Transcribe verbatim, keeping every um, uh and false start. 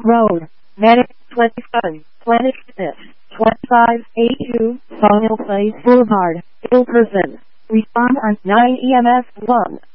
Road, Medic, twenty-seven, Planet Fitness, twenty-five eighty-two, Sawmill Place Boulevard, Ilkerson. Respond on nine E M S one.